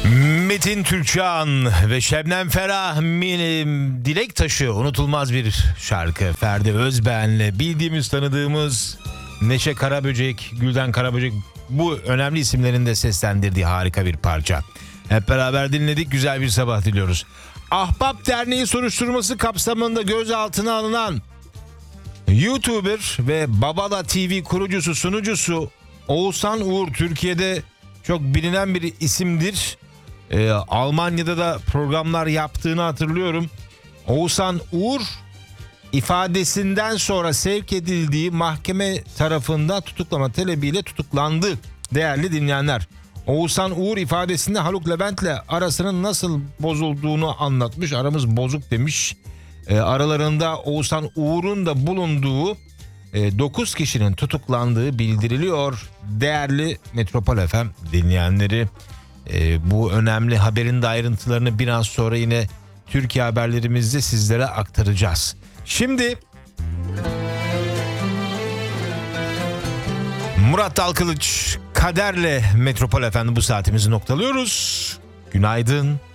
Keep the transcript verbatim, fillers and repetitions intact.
Metin Türkçan ve Şebnem Ferah Minim Dilek Taşı unutulmaz bir şarkı. Ferdi Özbeğen'le bildiğimiz tanıdığımız Neşe Karaböcek, Gülden Karaböcek bu önemli isimlerin de seslendirdiği harika bir parça. Hep beraber dinledik, güzel bir sabah diliyoruz. Ahbap Derneği soruşturması kapsamında gözaltına alınan YouTuber ve Babala T V kurucusu sunucusu Oğuzhan Uğur Türkiye'de çok bilinen bir isimdir. Ee, Almanya'da da programlar yaptığını hatırlıyorum. Oğuzhan Uğur ifadesinden sonra sevk edildiği mahkeme tarafından tutuklama talebiyle tutuklandı. Değerli dinleyenler, Oğuzhan Uğur ifadesinde Haluk Levent'le arasının nasıl bozulduğunu anlatmış. Aramız bozuk demiş. E, aralarında Oğuzhan Uğur'un da bulunduğu e, dokuz kişinin tutuklandığı bildiriliyor. Değerli Metropol F M dinleyenleri, e, bu önemli haberin de ayrıntılarını biraz sonra yine Türkiye haberlerimizde sizlere aktaracağız. Şimdi Murat Dalkılıç Kader'le Metropol F M'de bu saatimizi noktalıyoruz. Günaydın.